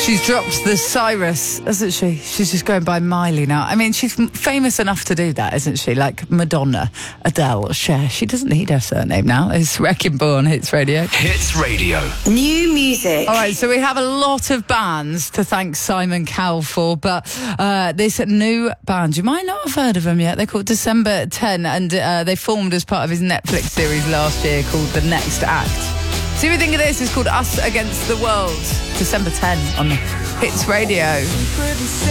She's dropped the Cyrus, hasn't she? She's just going by Miley now. I mean, she's famous enough to do that, isn't she? Like Madonna, Adele, Cher. She doesn't need her surname now. It's Wrecking Ball on Hits Radio. Hits Radio. New music. All right, so we have a lot of bands to thank Simon Cowell for, but this new band, you might not have heard of them yet. They're called December 10, and they formed as part of his Netflix series last year called The Next Act. See what you think of this? It's called Us Against the World. December 10 on Hits Radio.